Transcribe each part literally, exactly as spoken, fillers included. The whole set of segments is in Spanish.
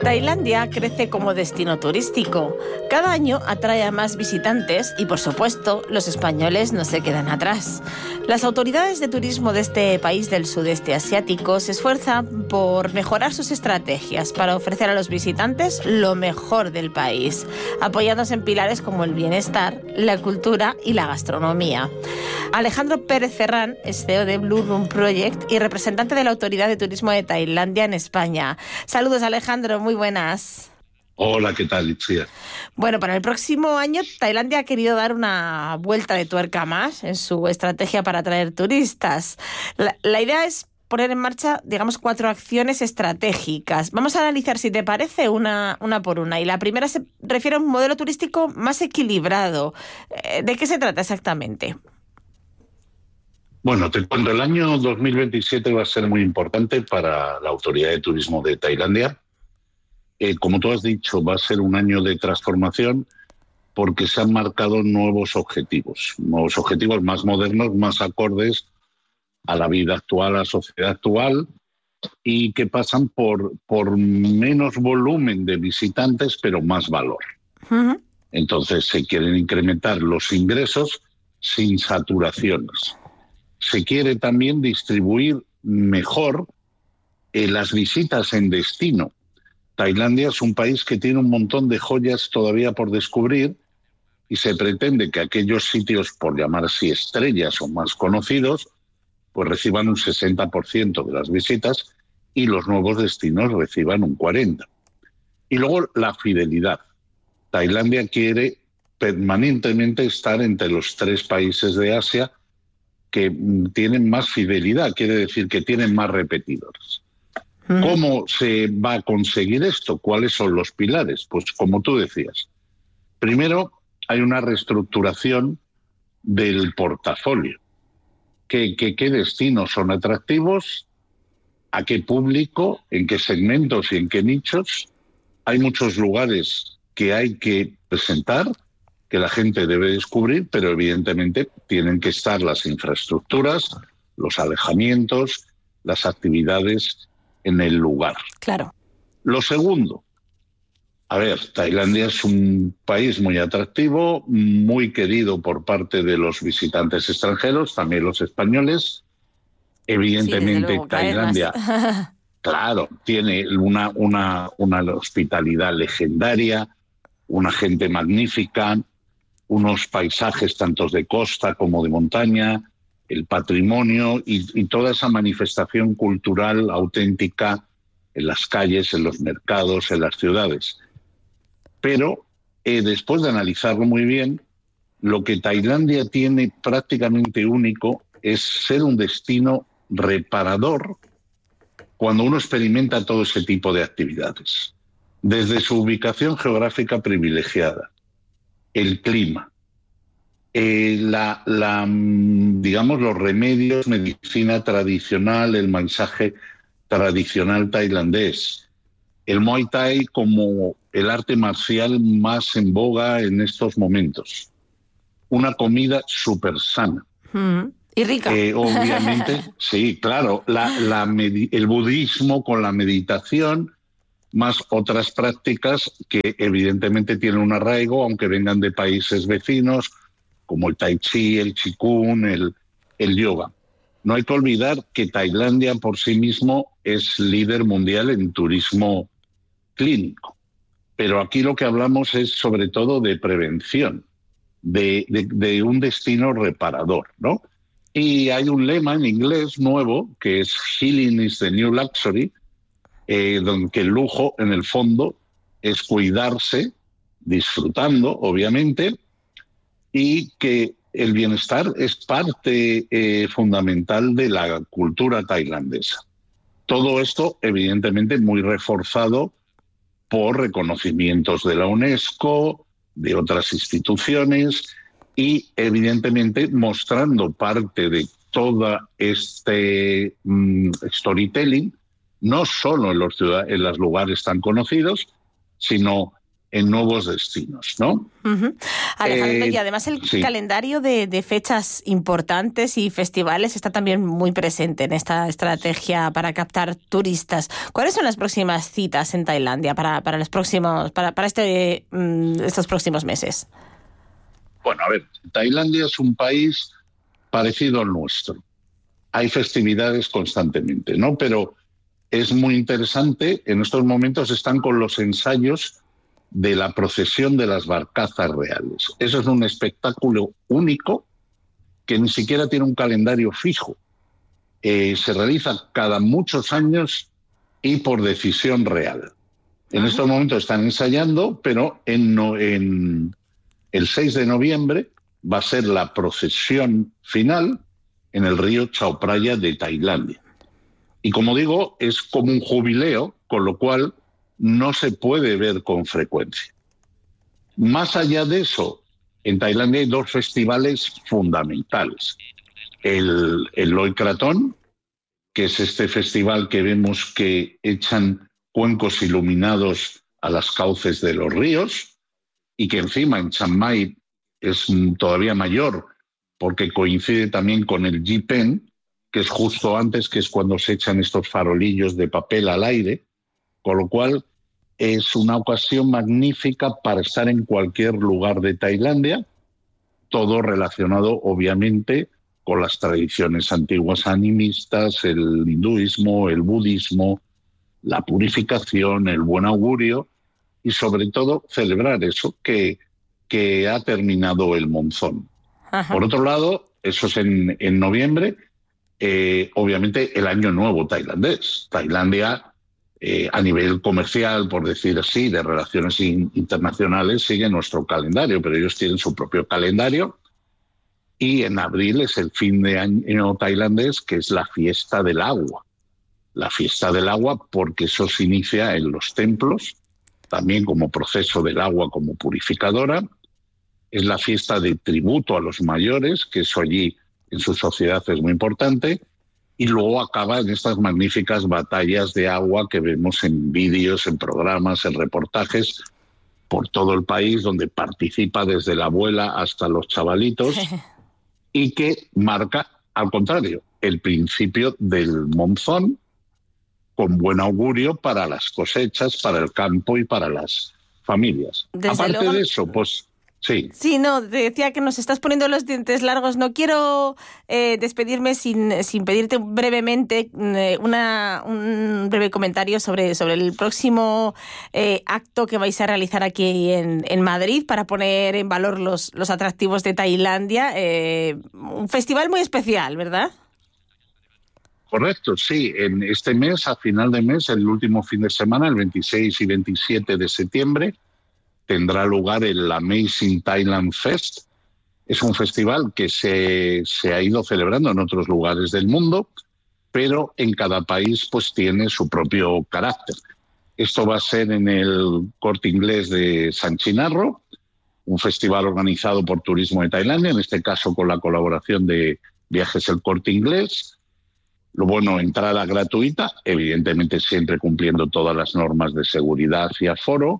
Tailandia crece como destino turístico. Cada año atrae a más visitantes y, por supuesto, los españoles no se quedan atrás. Las autoridades de turismo de este país del sudeste asiático se esfuerzan por mejorar sus estrategias para ofrecer a los visitantes lo mejor del país, apoyándose en pilares como el bienestar, la cultura y la gastronomía. Alejandro Pérez Ferrán es C E O de Blue Room Project y representante de la Autoridad de Turismo de Tailandia en España. Saludos, Alejandro, muy buenas. Hola, ¿qué tal, Itziar? Bueno, para el próximo año Tailandia ha querido dar una vuelta de tuerca más en su estrategia para atraer turistas. La, la idea es poner en marcha, digamos, cuatro acciones estratégicas. Vamos a analizar, si te parece, una, una por una. Y la primera se refiere a un modelo turístico más equilibrado. ¿De qué se trata exactamente? Bueno, te cuento, el año dos mil veintisiete va a ser muy importante para la Autoridad de Turismo de Tailandia. Eh, como tú has dicho, va a ser un año de transformación porque se han marcado nuevos objetivos, nuevos objetivos más modernos, más acordes a la vida actual, a la sociedad actual, y que pasan por, por menos volumen de visitantes, pero más valor. Uh-huh. Entonces se quieren incrementar los ingresos sin saturaciones. Se quiere también distribuir mejor eh, las visitas en destino. Tailandia es un país que tiene un montón de joyas todavía por descubrir y se pretende que aquellos sitios, por llamar así estrellas o más conocidos, pues reciban un sesenta por ciento de las visitas y los nuevos destinos reciban un cuarenta por ciento. Y luego la fidelidad. Tailandia quiere permanentemente estar entre los tres países de Asia que tienen más fidelidad, quiere decir que tienen más repetidores. ¿Mm? ¿Cómo se va a conseguir esto? ¿Cuáles son los pilares? Pues como tú decías, primero hay una reestructuración del portafolio. ¿Qué, qué, qué destinos son atractivos? ¿A qué público? ¿En qué segmentos y en qué nichos? Hay muchos lugares que hay que presentar, que la gente debe descubrir, pero evidentemente tienen que estar las infraestructuras, los alojamientos, las actividades en el lugar. Claro. Lo segundo, a ver, Tailandia es un país muy atractivo, muy querido por parte de los visitantes extranjeros, también los españoles. Evidentemente, sí, luego, Tailandia, claro, tiene una, una, una hospitalidad legendaria, una gente magnífica, unos paisajes tanto de costa como de montaña, el patrimonio y, y toda esa manifestación cultural auténtica en las calles, en los mercados, en las ciudades. Pero eh, después de analizarlo muy bien, lo que Tailandia tiene prácticamente único es ser un destino reparador cuando uno experimenta todo ese tipo de actividades. Desde su ubicación geográfica privilegiada, el clima, eh, la, la, digamos, los remedios, medicina tradicional, el mensaje tradicional tailandés, el Muay Thai como el arte marcial más en boga en estos momentos, una comida súper sana. Mm, y rica. Eh, obviamente, sí, claro, la, la, el budismo con la meditación, más otras prácticas que evidentemente tienen un arraigo, aunque vengan de países vecinos, como el tai chi, el qigong, el, el yoga. No hay que olvidar que Tailandia por sí mismo es líder mundial en turismo clínico. Pero aquí lo que hablamos es sobre todo de prevención, de, de, de un destino reparador, ¿no? Y hay un lema en inglés nuevo que es Healing is the New Luxury, Eh, donde el lujo, en el fondo, es cuidarse, disfrutando, obviamente, y que el bienestar es parte eh, fundamental de la cultura tailandesa. Todo esto, evidentemente, muy reforzado por reconocimientos de la UNESCO, de otras instituciones, y, evidentemente, mostrando parte de todo este mm, storytelling, no solo en los, ciudad- en los lugares tan conocidos, sino en nuevos destinos, ¿no? Uh-huh. Alejandro, Eh, y además el sí. calendario de, de fechas importantes y festivales está también muy presente en esta estrategia para captar turistas. ¿Cuáles son las próximas citas en Tailandia para, para los próximos, para, para este, estos próximos meses? Bueno, a ver, Tailandia es un país parecido al nuestro. Hay festividades constantemente, ¿no? Pero es muy interesante, en estos momentos están con los ensayos de la procesión de las barcazas reales. Eso es un espectáculo único que ni siquiera tiene un calendario fijo. Eh, se realiza cada muchos años y por decisión real. En estos momentos están ensayando, pero en, no, en el seis de noviembre va a ser la procesión final en el río Chao Phraya de Tailandia. Y como digo, es como un jubileo, con lo cual no se puede ver con frecuencia. Más allá de eso, en Tailandia hay dos festivales fundamentales. El, el Loy Krathong, que es este festival que vemos que echan cuencos iluminados a las cauces de los ríos y que encima en Chiang Mai es todavía mayor porque coincide también con el Jipen, que es justo antes, que es cuando se echan estos farolillos de papel al aire, con lo cual es una ocasión magnífica para estar en cualquier lugar de Tailandia, todo relacionado obviamente con las tradiciones antiguas animistas, el hinduismo, el budismo, la purificación, el buen augurio y sobre todo celebrar eso, que, que ha terminado el monzón. Ajá. Por otro lado, eso es en, en noviembre, eh, obviamente el año nuevo tailandés. Tailandia, eh, a nivel comercial, por decir así, de relaciones in, internacionales, sigue nuestro calendario, pero ellos tienen su propio calendario. Y en abril es el fin de año tailandés, que es la fiesta del agua. La fiesta del agua porque eso se inicia en los templos, también como proceso del agua como purificadora. Es la fiesta de tributo a los mayores, que eso allí en su sociedad es muy importante. Y luego acaba en estas magníficas batallas de agua que vemos en vídeos, en programas, en reportajes por todo el país, donde participa desde la abuela hasta los chavalitos y que marca, al contrario, el principio del monzón, con buen augurio para las cosechas, para el campo y para las familias. Desde Aparte luego... de eso, pues sí. Sí, no, te decía que nos estás poniendo los dientes largos. No quiero eh, despedirme sin, sin pedirte brevemente eh, una, un breve comentario sobre, sobre el próximo eh, acto que vais a realizar aquí en, en Madrid para poner en valor los, los atractivos de Tailandia. Eh, un festival muy especial, ¿verdad? Correcto, sí. En este mes, a final de mes, el último fin de semana, el veintiséis y veintisiete de septiembre, tendrá lugar el Amazing Thailand Fest. Es un festival que se, se ha ido celebrando en otros lugares del mundo, pero en cada país pues tiene su propio carácter. Esto va a ser en el Corte Inglés de San Chinarro, un festival organizado por Turismo de Tailandia, en este caso con la colaboración de Viajes El Corte Inglés. Lo bueno, entrada gratuita, evidentemente siempre cumpliendo todas las normas de seguridad y aforo.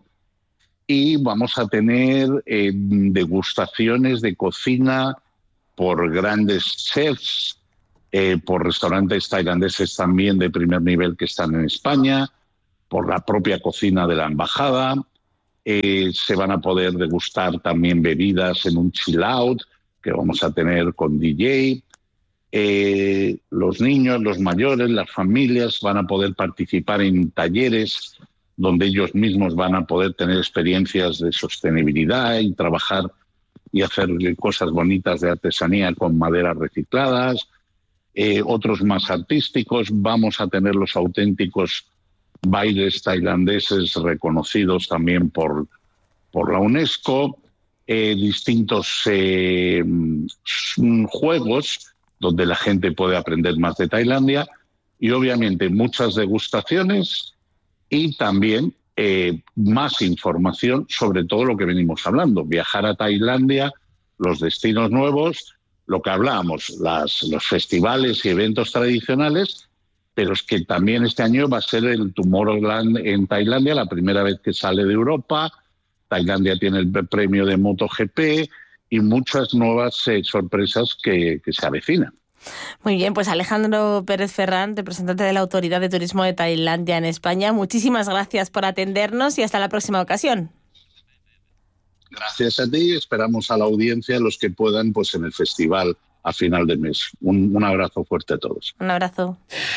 Y vamos a tener eh, degustaciones de cocina por grandes chefs, eh, por restaurantes tailandeses también de primer nivel que están en España, por la propia cocina de la embajada. Eh, se van a poder degustar también bebidas en un chill out que vamos a tener con D J. Eh, los niños, los mayores, las familias van a poder participar en talleres donde ellos mismos van a poder tener experiencias de sostenibilidad y trabajar y hacer cosas bonitas de artesanía con maderas recicladas. Eh, otros más artísticos. Vamos a tener los auténticos bailes tailandeses reconocidos también por, por la UNESCO. Eh, distintos eh, juegos donde la gente puede aprender más de Tailandia y obviamente muchas degustaciones y también eh, más información sobre todo lo que venimos hablando, viajar a Tailandia, los destinos nuevos, lo que hablábamos, las, los festivales y eventos tradicionales, pero es que también este año va a ser el Tomorrowland en Tailandia, la primera vez que sale de Europa, Tailandia tiene el premio de MotoGP y muchas nuevas eh, sorpresas que, que se avecinan. Muy bien, pues Alejandro Pérez Ferrán, representante de la Autoridad de Turismo de Tailandia en España, muchísimas gracias por atendernos y hasta la próxima ocasión. Gracias a ti, esperamos a la audiencia, los que puedan, pues en el festival a final de mes. Un, un abrazo fuerte a todos. Un abrazo.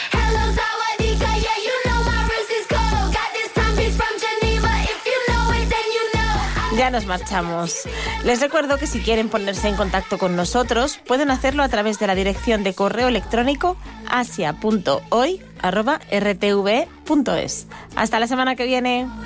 Ya nos marchamos. Les recuerdo que si quieren ponerse en contacto con nosotros, pueden hacerlo a través de la dirección de correo electrónico asia punto hoy arroba r t v punto es. Hasta la semana que viene.